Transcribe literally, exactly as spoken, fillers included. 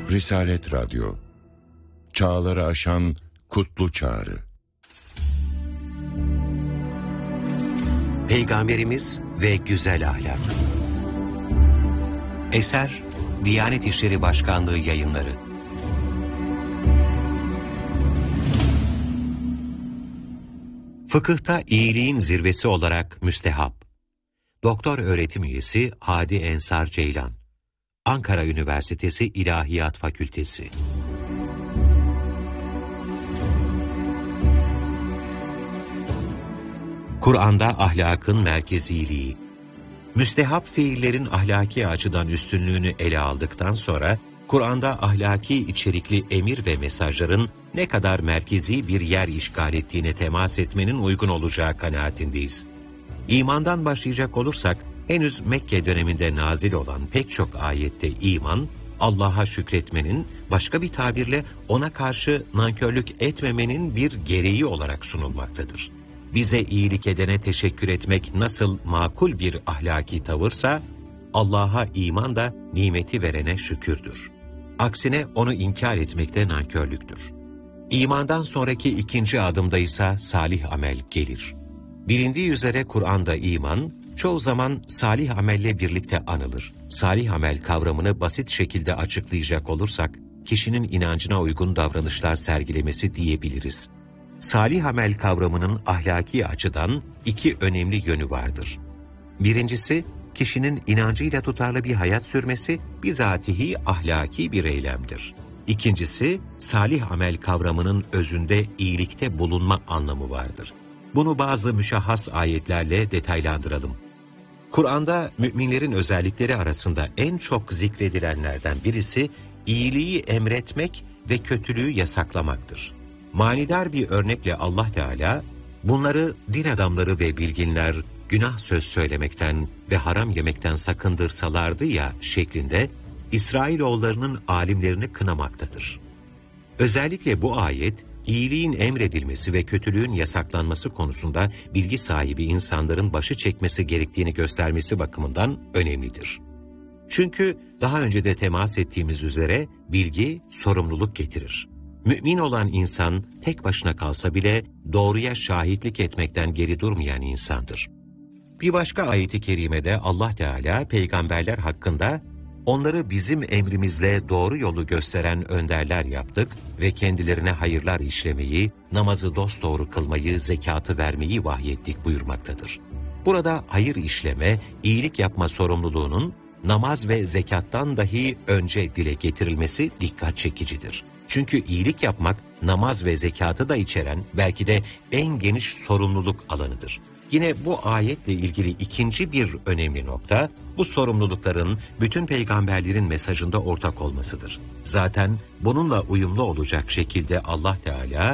Risalet Radyo, çağları aşan kutlu çağrı. Peygamberimiz ve Güzel Ahlak. Eser, Diyanet İşleri Başkanlığı Yayınları. Fıkıhta iyiliğin zirvesi olarak müstehap. Doktor öğretim üyesi Hadi Ensar Ceylan. Ankara Üniversitesi İlahiyat Fakültesi. Kur'an'da ahlakın merkeziliği. Müstehap fiillerin ahlaki açıdan üstünlüğünü ele aldıktan sonra, Kur'an'da ahlaki içerikli emir ve mesajların ne kadar merkezi bir yer işgal ettiğine temas etmenin uygun olacağı kanaatindeyiz. İmandan başlayacak olursak, henüz Mekke döneminde nazil olan pek çok ayette iman, Allah'a şükretmenin, başka bir tabirle ona karşı nankörlük etmemenin bir gereği olarak sunulmaktadır. Bize iyilik edene teşekkür etmek nasıl makul bir ahlaki tavırsa, Allah'a iman da nimeti verene şükürdür. Aksine onu inkar etmekte nankörlüktür. İmandan sonraki ikinci adımda ise salih amel gelir. Bilindiği üzere Kur'an'da iman, çoğu zaman salih amelle birlikte anılır. Salih amel kavramını basit şekilde açıklayacak olursak, kişinin inancına uygun davranışlar sergilemesi diyebiliriz. Salih amel kavramının ahlaki açıdan iki önemli yönü vardır. Birincisi, kişinin inancıyla tutarlı bir hayat sürmesi bizatihi ahlaki bir eylemdir. İkincisi, salih amel kavramının özünde iyilikte bulunma anlamı vardır. Bunu bazı müşahhas ayetlerle detaylandıralım. Kur'an'da müminlerin özellikleri arasında en çok zikredilenlerden birisi, iyiliği emretmek ve kötülüğü yasaklamaktır. Manidar bir örnekle Allah Teala, bunları din adamları ve bilginler günah söz söylemekten ve haram yemekten sakındırsalardı ya şeklinde İsrailoğullarının alimlerini kınamaktadır. Özellikle bu ayet, iyiliğin emredilmesi ve kötülüğün yasaklanması konusunda bilgi sahibi insanların başı çekmesi gerektiğini göstermesi bakımından önemlidir. Çünkü daha önce de temas ettiğimiz üzere bilgi sorumluluk getirir. Mümin olan insan tek başına kalsa bile doğruya şahitlik etmekten geri durmayan insandır. Bir başka ayet-i kerimede Allah Teala peygamberler hakkında onları bizim emrimizle doğru yolu gösteren önderler yaptık ve kendilerine hayırlar işlemeyi, namazı dosdoğru kılmayı, zekatı vermeyi vahyettik buyurmaktadır. Burada hayır işleme, iyilik yapma sorumluluğunun namaz ve zekattan dahi önce dile getirilmesi dikkat çekicidir. Çünkü iyilik yapmak, namaz ve zekatı da içeren belki de en geniş sorumluluk alanıdır. Yine bu ayetle ilgili ikinci bir önemli nokta, bu sorumlulukların bütün peygamberlerin mesajında ortak olmasıdır. Zaten bununla uyumlu olacak şekilde Allah Teala,